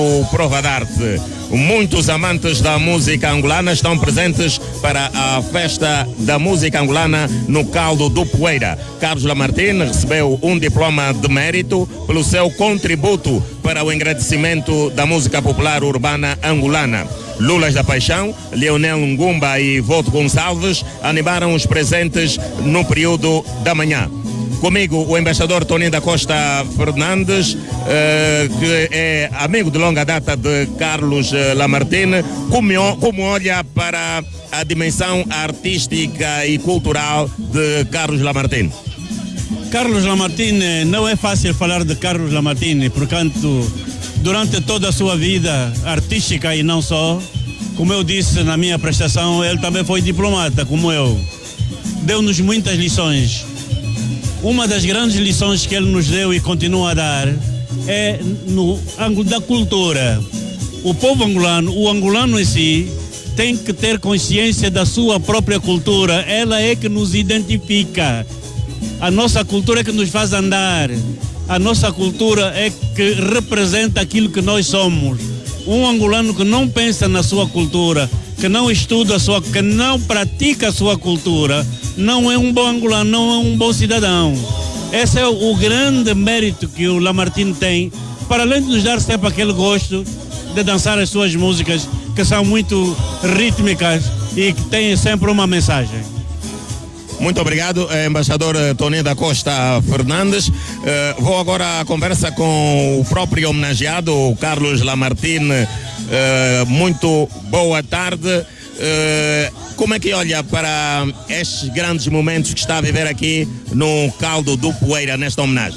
O Prova d'Arte. Muitos amantes da música angolana estão presentes para a festa da música angolana no Caldo do Poeira. Carlos Lamartine recebeu um diploma de mérito pelo seu contributo para o engrandecimento da música popular urbana angolana. Lulas da Paixão, Leonel Ngumba e Voto Gonçalves animaram os presentes no período da manhã. Comigo, o embaixador Toninho da Costa Fernandes, que é amigo de longa data de Carlos Lamartine. Como olha para a dimensão artística e cultural de Carlos Lamartine? Carlos Lamartine, não é fácil falar de Carlos Lamartine, portanto, durante toda a sua vida artística e não só, como eu disse na minha prestação, ele também foi diplomata, como eu. Deu-nos muitas lições. Uma das grandes lições que ele nos deu e continua a dar é no ângulo da cultura. O povo angolano, o angolano em si, tem que ter consciência da sua própria cultura. Ela é que nos identifica. A nossa cultura é que nos faz andar. A nossa cultura é que representa aquilo que nós somos. Um angolano que não pensa na sua cultura, que não estuda que não pratica a sua cultura, não é um bom angolano, não é um bom cidadão. Esse é o grande mérito que o Lamartine tem, para além de nos dar sempre aquele gosto de dançar as suas músicas, que são muito rítmicas e que têm sempre uma mensagem. Muito obrigado, embaixador Toninho da Costa Fernandes. Vou agora à conversa com o próprio homenageado, o Carlos Lamartine. Muito boa tarde. Como é que olha para estes grandes momentos que está a viver aqui no Caldo do Poeira, nesta homenagem?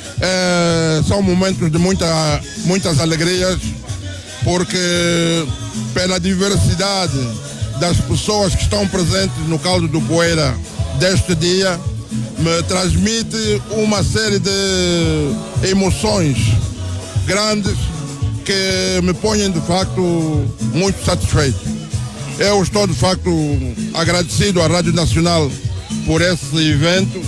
São momentos de muitas alegrias, porque pela diversidade das pessoas que estão presentes no Caldo do Poeira deste dia, me transmite uma série de emoções grandes que me põem de facto muito satisfeito. Eu estou de facto agradecido à Rádio Nacional por esse evento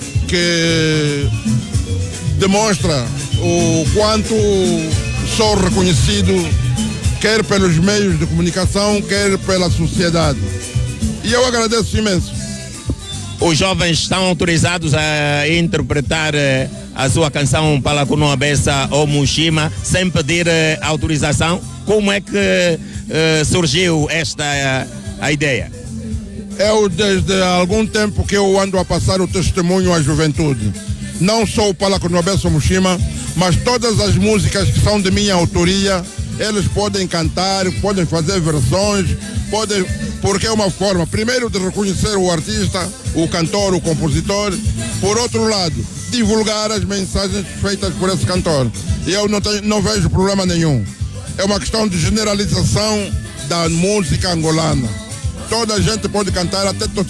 que demonstra o quanto sou reconhecido, quer pelos meios de comunicação, quer pela sociedade. E eu agradeço imenso. Os jovens estão autorizados a interpretar a sua canção Palakunoa Bessa ou Mushima sem pedir autorização. Como é que surgiu a ideia? Eu desde algum tempo que eu ando a passar o testemunho à juventude. Não só o Palakunoa Bessa ou Mushima, mas todas as músicas que são de minha autoria, eles podem cantar, podem fazer versões, porque é uma forma, primeiro, de reconhecer o artista, o cantor, o compositor, por outro lado, divulgar as mensagens feitas por esse cantor. E eu não vejo problema nenhum. É uma questão de generalização da música angolana. Toda a gente pode cantar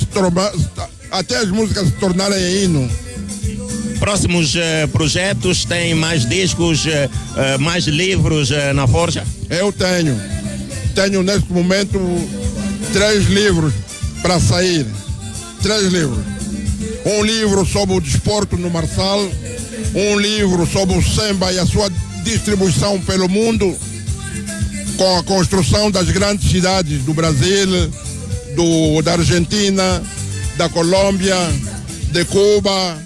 até as músicas se tornarem hino. Próximos projetos, tem mais discos, mais livros na forja? Eu tenho neste momento 3 livros para sair. 3 livros. Um livro sobre o desporto no Marçal, um livro sobre o samba e a sua distribuição pelo mundo, com a construção das grandes cidades do Brasil, da Argentina, da Colômbia, de Cuba,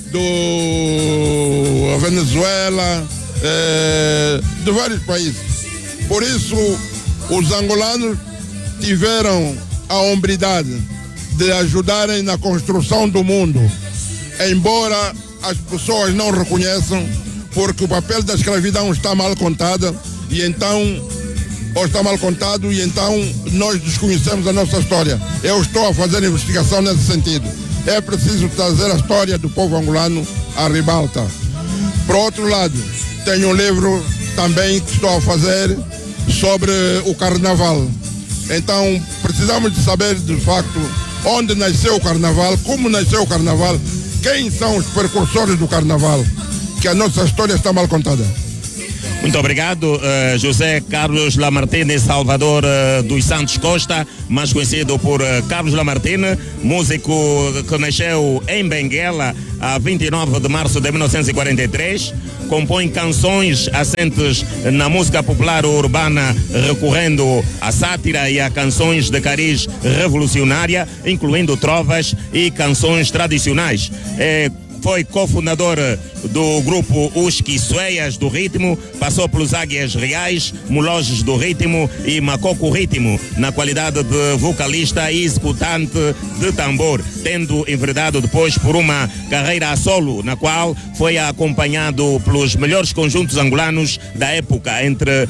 da Venezuela, de vários países. Por isso, os angolanos tiveram a hombridade de ajudarem na construção do mundo, embora as pessoas não reconheçam, porque o papel da escravidão está mal contado e então nós desconhecemos a nossa história. Eu estou a fazer investigação nesse sentido. É preciso trazer a história do povo angolano à ribalta. Por outro lado, tenho um livro também que estou a fazer sobre o carnaval. Então, precisamos de saber, de facto, onde nasceu o carnaval, como nasceu o carnaval, quem são os precursores do carnaval, que a nossa história está mal contada. Muito obrigado, José Carlos Lamartine Salvador dos Santos Costa, mais conhecido por Carlos Lamartine, músico que nasceu em Benguela a 29 de março de 1943, compõe canções assentes na música popular ou urbana, recorrendo à sátira e a canções de cariz revolucionária, incluindo trovas e canções tradicionais. Foi cofundador do grupo Os Quiçueias do Ritmo, passou pelos Águias Reais, Mologes do Ritmo e Macoco Ritmo, na qualidade de vocalista e executante de tambor, tendo enveredado depois por uma carreira a solo, na qual foi acompanhado pelos melhores conjuntos angolanos da época, entre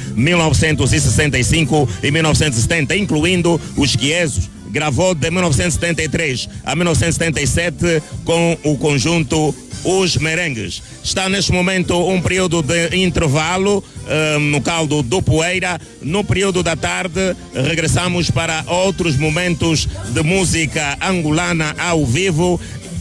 1965 e 1970, incluindo os Quiesos. Gravou de 1973 a 1977 com o conjunto Os Merengues. Está neste momento um período de intervalo no caldo do Poeira. No período da tarde regressamos para outros momentos de música angolana ao vivo,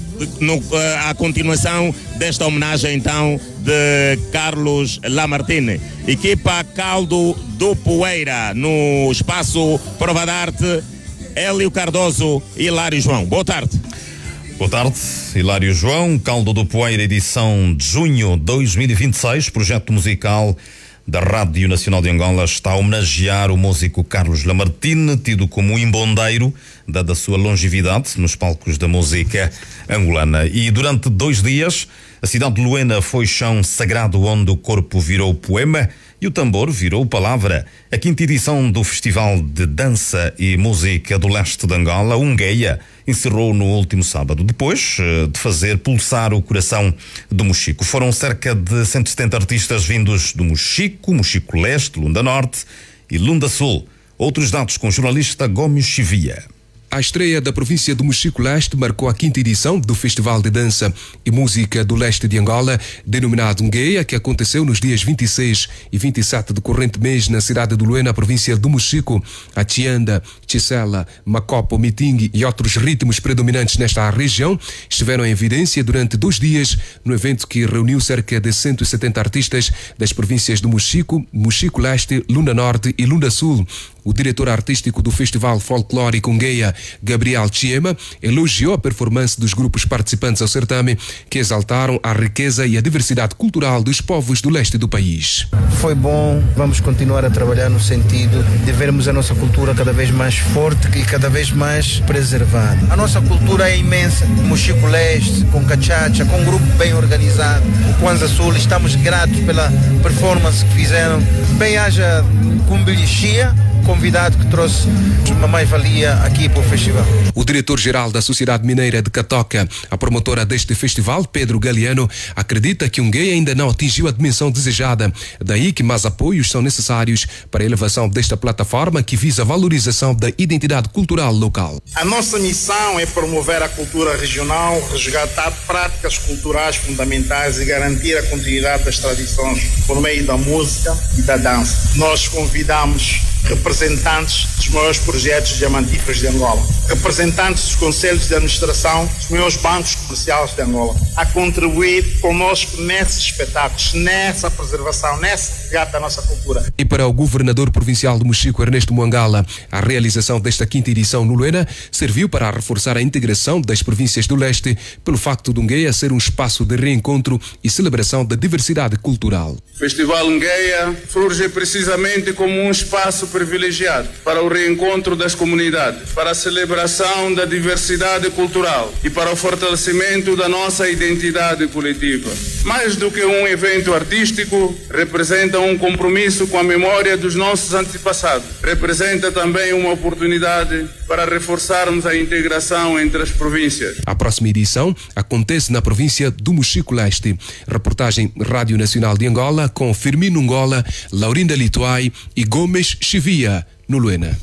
a continuação desta homenagem então de Carlos Lamartine. Equipa Caldo do Poeira no espaço Prova de Arte, Hélio Cardoso e Hilário João. Boa tarde. Boa tarde, Hilário João. Caldo do Poeira, edição de junho de 2026, projeto musical da Rádio Nacional de Angola, está a homenagear o músico Carlos Lamartine, tido como um imbondeiro, dada a sua longevidade nos palcos da música angolana. E durante 2 dias, a cidade de Luena foi chão sagrado onde o corpo virou poema e o tambor virou palavra. A 5ª edição do Festival de Dança e Música do Leste de Angola, Ungueia, encerrou no último sábado, depois de fazer pulsar o coração do Mochico. Foram cerca de 170 artistas vindos do Mochico, Mochico Leste, Lunda Norte e Lunda Sul. Outros dados com o jornalista Gomes Chivia. A estreia da província do Mochico Leste marcou a 5ª edição do Festival de Dança e Música do Leste de Angola, denominado Ungueia, que aconteceu nos dias 26 e 27 do corrente mês na cidade de Luena, província do Mochico. A tianda, Chisela, Macopo, Mitingue e outros ritmos predominantes nesta região estiveram em evidência durante 2 dias no evento que reuniu cerca de 170 artistas das províncias do Mochico, Mochico Leste, Lunda Norte e Lunda Sul. O diretor artístico do Festival Folclórico Ungueia, Gabriel Chiema, elogiou a performance dos grupos participantes ao certame, que exaltaram a riqueza e a diversidade cultural dos povos do leste do país. Foi bom, vamos continuar a trabalhar no sentido de vermos a nossa cultura cada vez mais forte e cada vez mais preservada. A nossa cultura é imensa. Mochico Leste, com Cachacha, com um grupo bem organizado, o Kwanza Sul, estamos gratos pela performance que fizeram. Bem haja Cumbilixia, convidado que trouxe uma mais-valia aqui para o festival. O diretor-geral da Sociedade Mineira de Catoca, a promotora deste festival, Pedro Galeano, acredita que Ungueia ainda não atingiu a dimensão desejada. Daí que mais apoios são necessários para a elevação desta plataforma que visa a valorização da identidade cultural local. A nossa missão é promover a cultura regional, resgatar práticas culturais fundamentais e garantir a continuidade das tradições por meio da música e da dança. Nós convidamos representantes dos maiores projetos diamantíferos de Angola, representantes dos conselhos de administração dos maiores bancos comerciais de Angola, a contribuir conosco nesses espetáculos, nessa preservação, nesse resgate da nossa cultura. E para o governador provincial do Mochico, Ernesto Mwangala, a realização desta 5ª edição no Luena serviu para reforçar a integração das províncias do leste, pelo facto de Ungueia ser um espaço de reencontro e celebração da diversidade cultural. O Festival Ungueia surge precisamente como um espaço privilegiado para o reencontro das comunidades, para a celebração da diversidade cultural e para o fortalecimento da nossa identidade coletiva. Mais do que um evento artístico, representa um compromisso com a memória dos nossos antepassados. Representa também uma oportunidade para reforçarmos a integração entre as províncias. A próxima edição acontece na província do Mochico Leste. Reportagem Rádio Nacional de Angola com Firmino Ngola, Laurinda Lituai e Gomes Chivia, no Luena.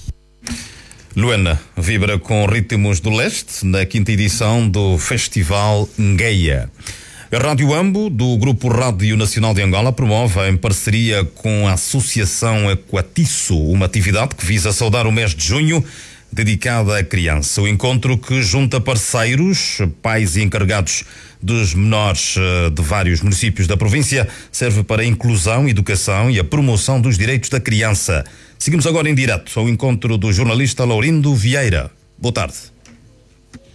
Luena vibra com ritmos do leste na 5ª edição do Festival Ungueia. A Rádio Ambo, do Grupo Rádio Nacional de Angola, promove em parceria com a Associação Aquatiço uma atividade que visa saudar o mês de junho dedicada à criança. O encontro que junta parceiros, pais e encarregados dos menores de vários municípios da província serve para a inclusão, educação e a promoção dos direitos da criança. Seguimos agora em direto ao encontro do jornalista Laurindo Vieira. Boa tarde.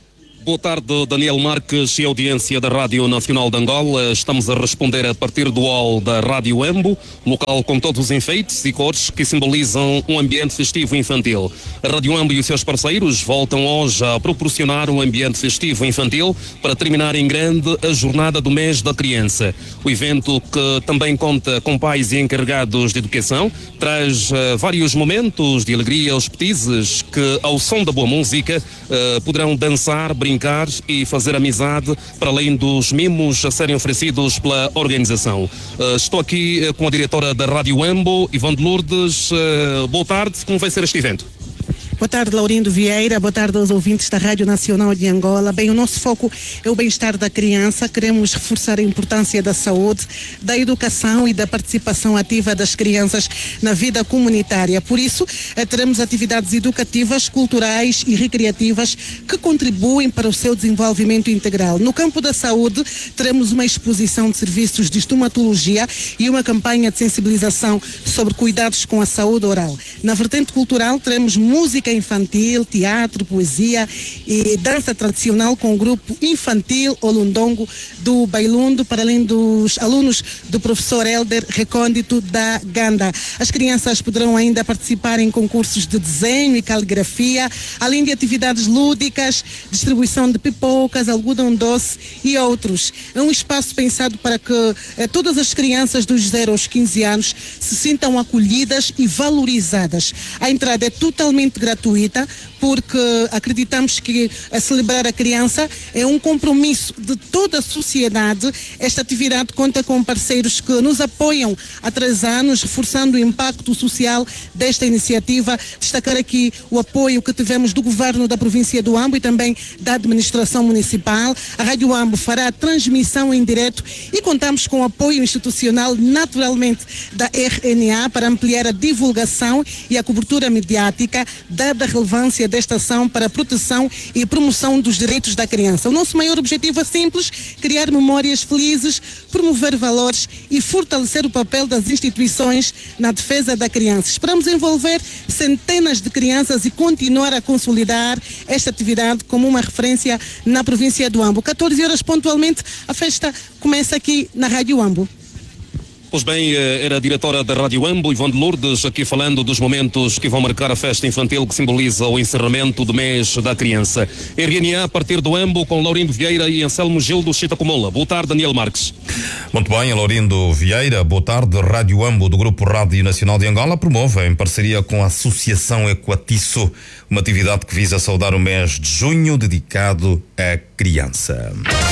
Boa tarde, Daniel Marques e audiência da Rádio Nacional de Angola. Estamos a responder a partir do hall da Rádio Embo, local com todos os enfeites e cores que simbolizam um ambiente festivo infantil. A Rádio Embo e os seus parceiros voltam hoje a proporcionar um ambiente festivo infantil para terminar em grande a jornada do mês da criança. O evento, que também conta com pais e encarregados de educação, traz vários momentos de alegria aos petizes que, ao som da boa música, poderão dançar, brincar e fazer amizade, para além dos mimos a serem oferecidos pela organização. Estou aqui com a diretora da Rádio Embo, Ivone de Lourdes. Boa tarde, como vai ser este evento? Boa tarde, Laurindo Vieira. Boa tarde aos ouvintes da Rádio Nacional de Angola. Bem, o nosso foco é o bem-estar da criança. Queremos reforçar a importância da saúde, da educação e da participação ativa das crianças na vida comunitária. Por isso, teremos atividades educativas, culturais e recreativas que contribuem para o seu desenvolvimento integral. No campo da saúde, teremos uma exposição de serviços de estomatologia e uma campanha de sensibilização sobre cuidados com a saúde oral. Na vertente cultural, teremos música infantil, teatro, poesia e dança tradicional com o grupo infantil Olundongo do Bailundo, para além dos alunos do professor Helder Recôndito da Ganda. As crianças poderão ainda participar em concursos de desenho e caligrafia, além de atividades lúdicas, distribuição de pipocas, algodão doce e outros. É um espaço pensado para que todas as crianças dos 0 aos 15 anos se sintam acolhidas e valorizadas. A entrada é totalmente gratuita, porque acreditamos que a celebrar a criança é um compromisso de toda a sociedade. Esta atividade conta com parceiros que nos apoiam há 3 anos, reforçando o impacto social desta iniciativa. Destacar aqui o apoio que tivemos do Governo da Província do Ambo e também da Administração Municipal. A Rádio Ambo fará a transmissão em direto e contamos com o apoio institucional, naturalmente, da RNA, para ampliar a divulgação e a cobertura mediática, dada a relevância desta ação para a proteção e promoção dos direitos da criança. O nosso maior objetivo é simples: criar memórias felizes, promover valores e fortalecer o papel das instituições na defesa da criança. Esperamos envolver centenas de crianças e continuar a consolidar esta atividade como uma referência na província do Ambo. 14 horas pontualmente, a festa começa aqui na Rádio Ambo. Pois bem, era a diretora da Rádio Embo, Ivone de Lourdes, aqui falando dos momentos que vão marcar a festa infantil que simboliza o encerramento do mês da criança. RNA a partir do Embo, com Laurindo Vieira e Anselmo Gil do Chitacomola. Boa tarde, Daniel Marques. Muito bem, Laurindo Vieira, boa tarde. Rádio Embo, do Grupo Rádio Nacional de Angola, promove, em parceria com a Associação Equatiço, uma atividade que visa saudar o mês de junho dedicado à criança.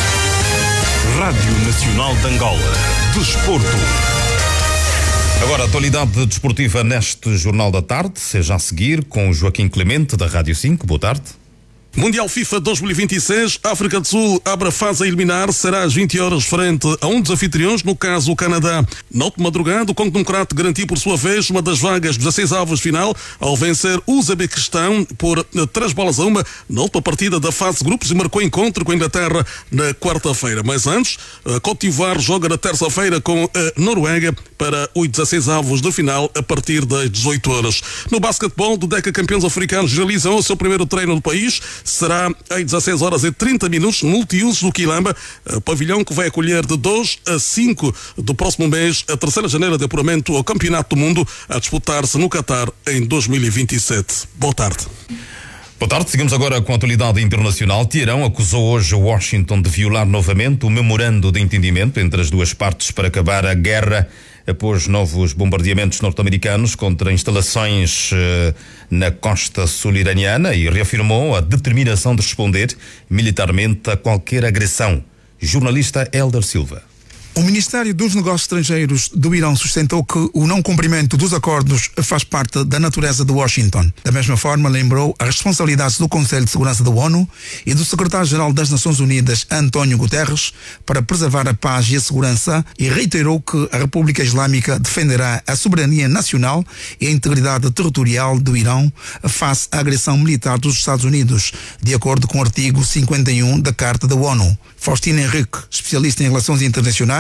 Rádio Nacional de Angola. Desporto. Agora, a atualidade desportiva neste Jornal da Tarde, seja a seguir com Joaquim Clemente, da Rádio 5. Boa tarde. Mundial FIFA 2026, África do Sul abre a fase a eliminar, será às 20 horas frente a um dos anfitriões, no caso o Canadá. Na última madrugada, o Congo Democrático garantiu por sua vez uma das vagas 16 avos de final ao vencer o Uzbequistão por 3-1 na última partida da fase de grupos e marcou encontro com a Inglaterra na quarta-feira. Mas antes, a Côte d'Ivoire joga na terça-feira com a Noruega para os 16 avos de final a partir das 18 horas. No basquetebol, do Deca Campeões Africanos realizam o seu primeiro treino no país. Será às 16 horas e 30 minutos no multiusos do Quilamba, pavilhão que vai acolher de 2 a 5 do próximo mês a terceira janeira de apuramento ao Campeonato do Mundo a disputar-se no Qatar em 2027. Boa tarde. Boa tarde, seguimos agora com a atualidade internacional. Teherão acusou hoje Washington de violar novamente o memorando de entendimento entre as duas partes para acabar a guerra após novos bombardeamentos norte-americanos contra instalações na costa sul iraniana e reafirmou a determinação de responder militarmente a qualquer agressão. Jornalista Helder Silva. O Ministério dos Negócios Estrangeiros do Irão sustentou que o não cumprimento dos acordos faz parte da natureza de Washington. Da mesma forma, lembrou as responsabilidades do Conselho de Segurança da ONU e do Secretário-Geral das Nações Unidas, António Guterres, para preservar a paz e a segurança, e reiterou que a República Islâmica defenderá a soberania nacional e a integridade territorial do Irão face à agressão militar dos Estados Unidos, de acordo com o artigo 51 da Carta da ONU. Faustino Henrique, especialista em relações internacionais,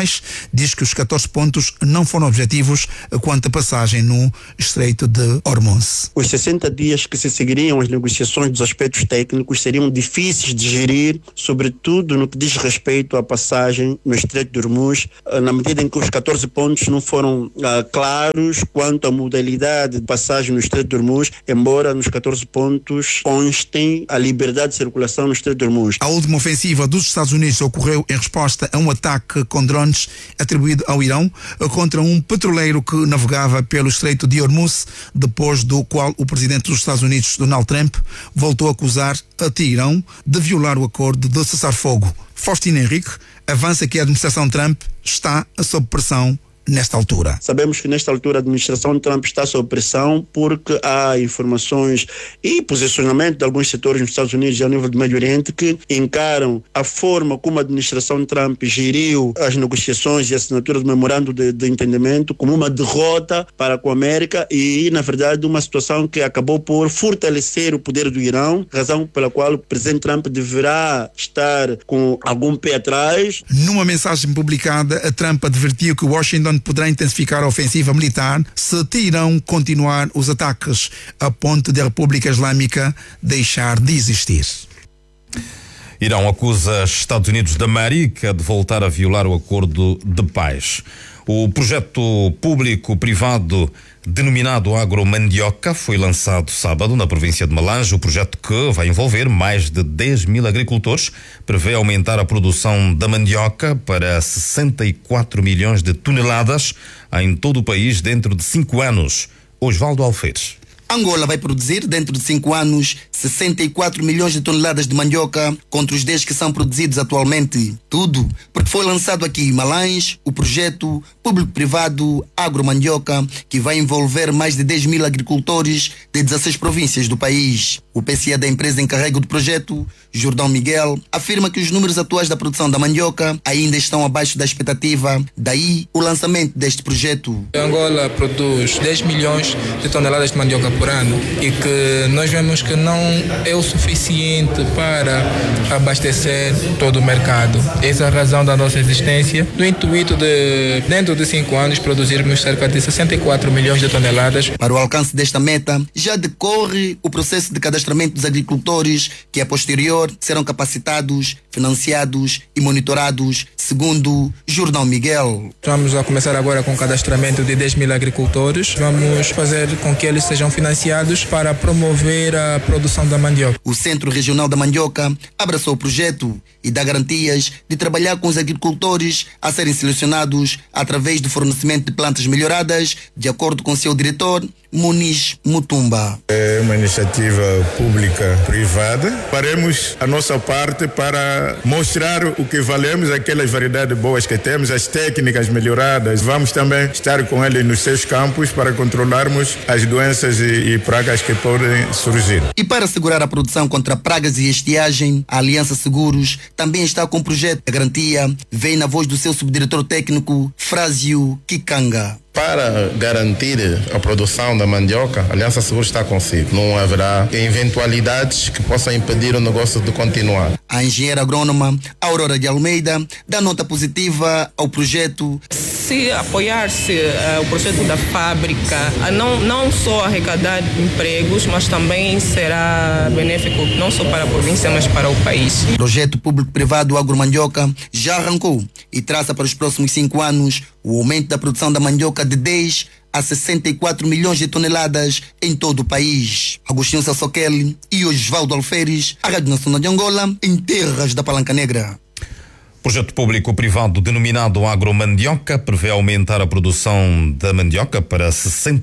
Moraes diz que os 14 pontos não foram objetivos quanto à passagem no Estreito de Hormuz. Os 60 dias que se seguiriam as negociações dos aspectos técnicos seriam difíceis de gerir, sobretudo no que diz respeito à passagem no Estreito de Hormuz, na medida em que os 14 pontos não foram claros quanto à modalidade de passagem no Estreito de Hormuz, embora nos 14 pontos constem a liberdade de circulação no Estreito de Hormuz. A última ofensiva dos Estados Unidos ocorreu em resposta a um ataque com drones atribuído ao Irão contra um petroleiro que navegava pelo Estreito de Hormuz, depois do qual o presidente dos Estados Unidos, Donald Trump, voltou a acusar a Teherão de violar o acordo de cessar-fogo. Faustino Henrique avança que a administração Trump está sob pressão nesta altura. Sabemos que nesta altura a administração Trump está sob pressão porque há informações e posicionamento de alguns setores nos Estados Unidos e ao nível do Médio Oriente que encaram a forma como a administração Trump geriu as negociações e a assinatura do memorando de entendimento como uma derrota para com a América e, na verdade, uma situação que acabou por fortalecer o poder do Irão, razão pela qual o presidente Trump deverá estar com algum pé atrás. Numa mensagem publicada, Trump advertiu que Washington poderá intensificar a ofensiva militar se Teherão continuar os ataques, a ponto de a República Islâmica deixar de existir. Irão acusa Estados Unidos da América de voltar a violar o acordo de paz. O projeto público-privado denominado Agromandioca foi lançado sábado na província de Malange. O projeto, que vai envolver mais de 10 mil agricultores, prevê aumentar a produção da mandioca para 64 milhões de toneladas em todo o país dentro de 5 anos. Osvaldo Alfeires. Angola vai produzir, dentro de 5 anos, 64 milhões de toneladas de mandioca contra os 10 que são produzidos atualmente. Tudo porque foi lançado aqui em Malange o projeto público-privado Agromandioca, que vai envolver mais de 10 mil agricultores de 16 províncias do país. O PCA da empresa encarregue do projeto, Jordão Miguel, afirma que os números atuais da produção da mandioca ainda estão abaixo da expectativa, daí o lançamento deste projeto. Angola produz 10 milhões de toneladas de mandioca por ano e que nós vemos que não é o suficiente para abastecer todo o mercado. Essa é a razão da nossa existência, do intuito de, dentro de 5 anos, produzirmos cerca de 64 milhões de toneladas. Para o alcance desta meta, já decorre o processo de cadastramento dos agricultores, que a posterior serão capacitados, financiados e monitorados, segundo Jordão Miguel. Vamos a começar agora com o cadastramento de 10 mil agricultores. Vamos fazer com que eles sejam financiados para promover a produção da mandioca. O Centro Regional da Mandioca abraçou o projeto e dá garantias de trabalhar com os agricultores a serem selecionados através do fornecimento de plantas melhoradas, de acordo com seu diretor, Muniz Mutumba. É uma iniciativa pública-privada. Faremos a nossa parte para mostrar o que valemos, aquelas variedades boas que temos, as técnicas melhoradas. Vamos também estar com eles nos seus campos para controlarmos as doenças e pragas que podem surgir. E para assegurar a produção contra pragas e estiagem, a Aliança Seguros também está com um projeto. A garantia vem na voz do seu subdiretor técnico, Frásio Kikanga. Para garantir a produção da mandioca, a Aliança Seguros está consigo. Não haverá eventualidades que possam impedir o negócio de continuar. A engenheira agrônoma Aurora de Almeida dá nota positiva ao projeto. Se apoiar-se o projeto da fábrica, não só arrecadar empregos, mas também será benéfico não só para a província, mas para o país. O projeto público-privado Agromandioca já arrancou e traça para os próximos 5 anos o aumento da produção da mandioca de 10 a 64 milhões de toneladas em todo o país. Agostinho Sassoquele e Osvaldo Alfeires, a Rádio Nacional de Angola, em terras da Palanca Negra. Projeto público-privado denominado Agromandioca prevê aumentar a produção da mandioca para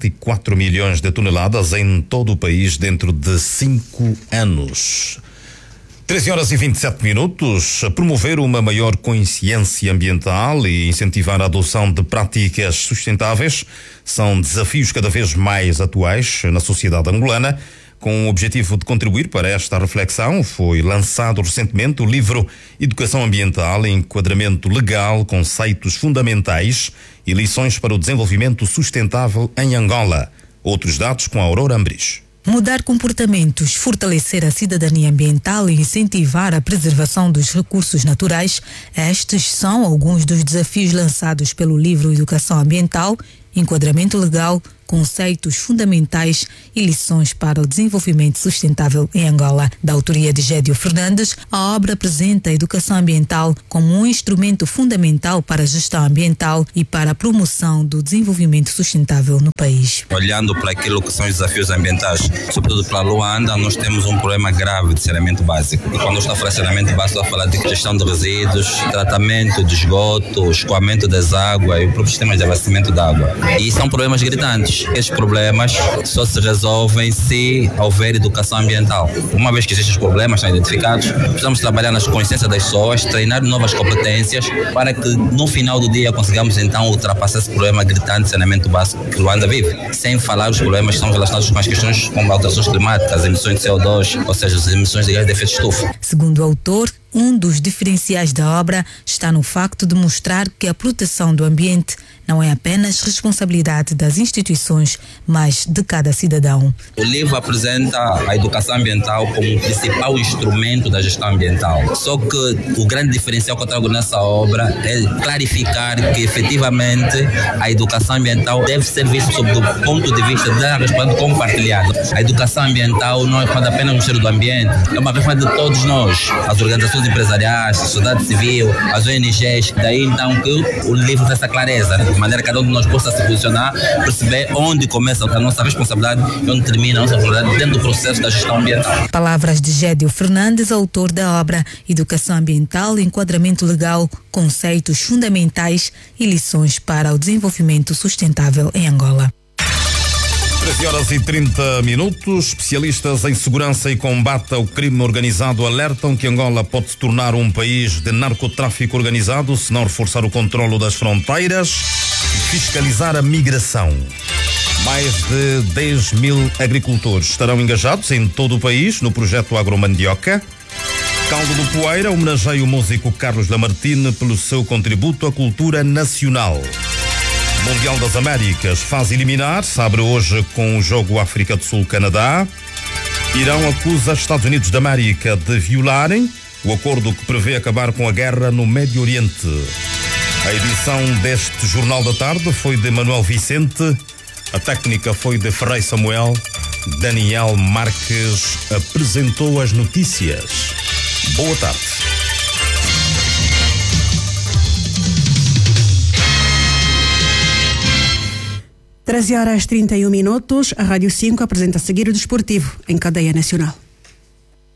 64 milhões de toneladas em todo o país dentro de 5 anos. 13h27. Promover uma maior consciência ambiental e incentivar a adoção de práticas sustentáveis são desafios cada vez mais atuais na sociedade angolana. Com o objetivo de contribuir para esta reflexão, foi lançado recentemente o livro Educação Ambiental, Enquadramento Legal, Conceitos Fundamentais e Lições para o Desenvolvimento Sustentável em Angola. Outros dados com a Aurora Ambris. Mudar comportamentos, fortalecer a cidadania ambiental e incentivar a preservação dos recursos naturais, estes são alguns dos desafios lançados pelo livro Educação Ambiental, Enquadramento Legal, Conceitos Fundamentais e Lições para o Desenvolvimento Sustentável em Angola. Da autoria de Gédio Fernandes, a obra apresenta a educação ambiental como um instrumento fundamental para a gestão ambiental e para a promoção do desenvolvimento sustentável no país. Olhando para aquilo que são os desafios ambientais, sobretudo para Luanda, nós temos um problema grave de saneamento básico. E quando está a falar de saneamento básico, está a falar de gestão de resíduos, tratamento de esgoto, escoamento das águas e o próprio sistema de abastecimento de água. E são problemas gritantes. Estes problemas só se resolvem se houver educação ambiental. Uma vez que esses problemas são identificados, precisamos trabalhar nas consciências das pessoas, treinar novas competências para que no final do dia consigamos então ultrapassar esse problema gritante de saneamento básico que Luanda vive. Sem falar os problemas que estão relacionados com as questões como alterações climáticas, emissões de CO2, ou seja, as emissões de gás de efeito de estufa. Segundo o autor, um dos diferenciais da obra está no facto de mostrar que a proteção do ambiente não é apenas responsabilidade das instituições, mas de cada cidadão. O livro apresenta a educação ambiental como o principal instrumento da gestão ambiental. Só que o grande diferencial que eu trago nessa obra é clarificar que efetivamente a educação ambiental deve ser vista sob o ponto de vista da responsabilidade compartilhada. A educação ambiental não é apenas o Ministério do Ambiente, é uma responsabilidade de todos nós, as organizações empresariais, a sociedade civil, as ONGs. Daí então que o livro tem essa clareza, de maneira que cada um de nós possa se posicionar, perceber onde começa a nossa responsabilidade e onde termina a nossa responsabilidade dentro do processo da gestão ambiental. Palavras de Gédio Fernandes, autor da obra Educação Ambiental, Enquadramento Legal, Conceitos Fundamentais e Lições para o Desenvolvimento Sustentável em Angola. 13h30. Especialistas em segurança e combate ao crime organizado alertam que Angola pode se tornar um país de narcotráfico organizado se não reforçar o controlo das fronteiras e fiscalizar a migração. Mais de 10 mil agricultores estarão engajados em todo o país no projeto Agromandioca. Caldo do Poeira homenageia o músico Carlos Lamartine pelo seu contributo à cultura nacional. Mundial das Américas fase eliminar, se abre hoje com o jogo África do Sul-Canadá. Irão acusa Estados Unidos da América de violarem o acordo que prevê acabar com a guerra no Médio Oriente. A edição deste Jornal da Tarde foi de Manuel Vicente, a técnica foi de Ferrei Samuel, Daniel Marques apresentou as notícias. Boa tarde. 13h31, a Rádio 5 apresenta a seguir o Desportivo em cadeia nacional.